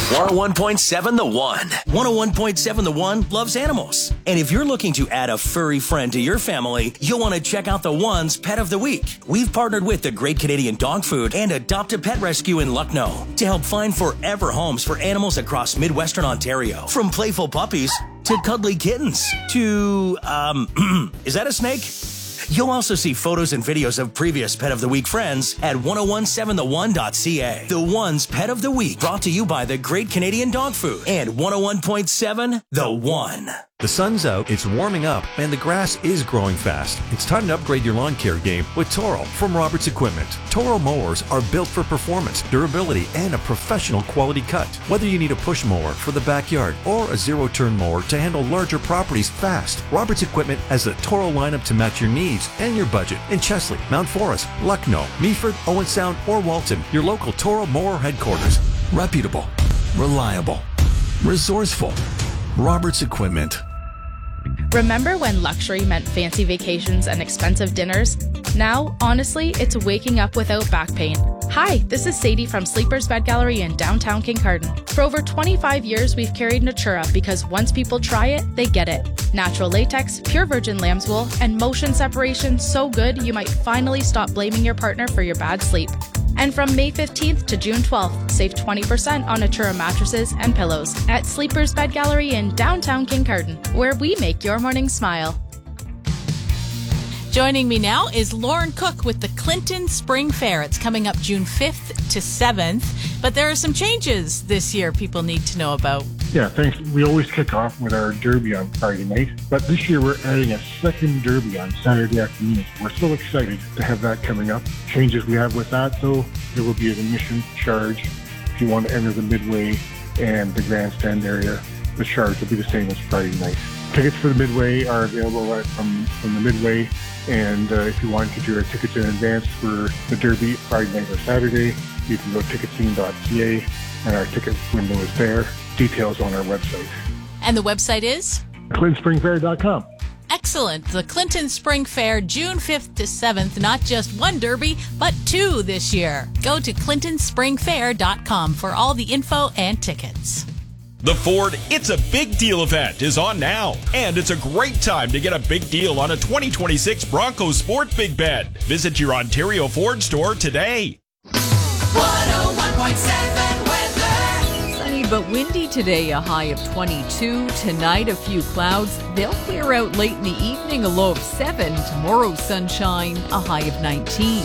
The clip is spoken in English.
101.7 The One. 101.7 The One loves animals. And if you're looking to add a furry friend to your family, you'll want to check out The One's Pet of the Week. We've partnered with the Great Canadian Dog Food and Adopt a Pet Rescue in Lucknow to help find forever homes for animals across Midwestern Ontario. From playful puppies to cuddly kittens to, is that a snake? You'll also see photos and videos of previous Pet of the Week friends at 1017theone.ca. The One's Pet of the Week, brought to you by the Great Canadian Dog Food and 101.7 The One. The sun's out, it's warming up, and the grass is growing fast. It's time to upgrade your lawn care game with Toro from Roberts Equipment. Toro mowers are built for performance, durability, and a professional quality cut. Whether you need a push mower for the backyard or a zero-turn mower to handle larger properties fast, Roberts Equipment has a Toro lineup to match your needs and your budget in Chesley, Mount Forest, Lucknow, Meaford, Owen Sound, or Walton. Your local Toro mower headquarters. Reputable, reliable, resourceful. Roberts Equipment. Remember when luxury meant fancy vacations and expensive dinners? Now, honestly, it's waking up without back pain. Hi, this is Sadie from Sleepers Bed Gallery in downtown Kincardine. For over 25 years, we've carried Natura because once people try it, they get it. Natural latex, pure virgin lamb's wool, and motion separation so good you might finally stop blaming your partner for your bad sleep. And from May 15th to June 12th, save 20% on Natura mattresses and pillows at Sleepers Bed Gallery in downtown Kincardine, where we make your morning smile. Joining me now is Lauren Cook with the Clinton Spring Fair. It's coming up June 5th to 7th, but there are some changes this year people need to know about. Yeah, thanks. We always kick off with our derby on Friday night, but this year we're adding a second derby on Saturday afternoon. We're so excited to have that coming up. Changes we have with that, though, there will be an admission charge if you want to enter the Midway and the grandstand area. The charge will be the same as Friday night. Tickets for the Midway are available from the Midway, and if you want to get your tickets in advance for the derby Friday night or Saturday, you can go to ticketscene.ca, and our ticket window is there. Details on our website. And the website is? ClintonSpringFair.com. Excellent. The Clinton Spring Fair, June 5th to 7th. Not just one derby, but two this year. Go to ClintonSpringFair.com for all the info and tickets. The Ford It's a Big Deal event is on now, and it's a great time to get a big deal on a 2026 Bronco Sport Big Bed. Visit your Ontario Ford store today. 101.7 but windy today, a high of 22. Tonight, a few clouds. They'll clear out late in the evening, a low of 7. Tomorrow, sunshine, a high of 19.